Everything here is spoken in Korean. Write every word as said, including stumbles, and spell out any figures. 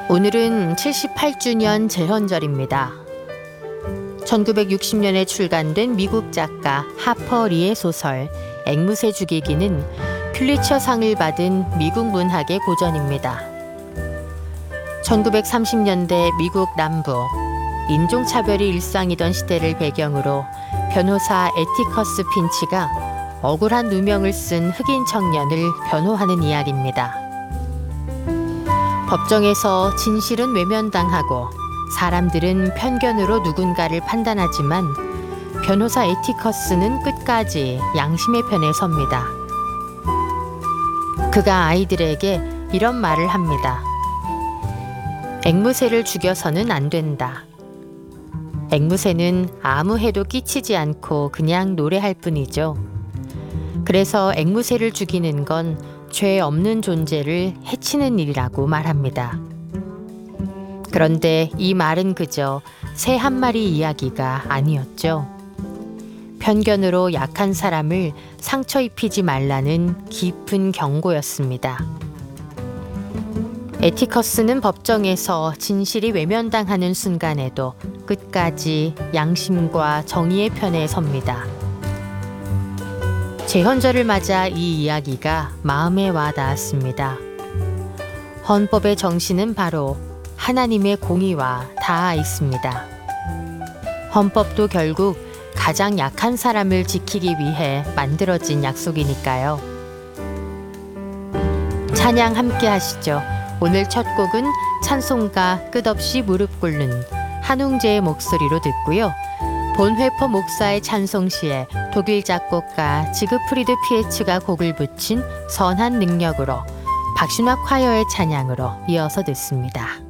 오늘은 칠십팔 주년 재헌절입니다. 천구백육십 년에 출간된 미국 작가 하퍼 리의 소설 앵무새 죽이기는 퓰리처상을 받은 미국 문학의 고전입니다. 천구백삼십 년대 미국 남부, 인종차별이 일상이던 시대를 배경으로 변호사 애티커스 핀치가 억울한 누명을 쓴 흑인 청년을 변호하는 이야기입니다. 법정에서 진실은 외면당하고 사람들은 편견으로 누군가를 판단하지만 변호사 애티커스는 끝까지 양심의 편에 섭니다. 그가 아이들에게 이런 말을 합니다. 앵무새를 죽여서는 안 된다. 앵무새는 아무 해도 끼치지 않고 그냥 노래할 뿐이죠. 그래서 앵무새를 죽이는 건 죄 없는 존재를 해치는 일이라고 말합니다. 그런데 이 말은 그저 새 한 마리 이야기가 아니었죠. 편견으로 약한 사람을 상처 입히지 말라는 깊은 경고였습니다. 애티커스는 법정에서 진실이 외면당하는 순간에도 끝까지 양심과 정의의 편에 섭니다. 재헌절을 맞아 이 이야기가 마음에 와 닿았습니다. 헌법의 정신은 바로 하나님의 공의와 닿아 있습니다. 헌법도 결국 가장 약한 사람을 지키기 위해 만들어진 약속이니까요. 찬양 함께 하시죠. 오늘 첫 곡은 찬송가 끝없이 무릎 꿇는 한웅재의 목소리로 듣고요. 본회퍼 목사의 찬송시에 독일 작곡가 지그프리드 피에츠가 곡을 붙인 선한 능력으로 박신화 콰이어의 찬양으로 이어서 듣습니다.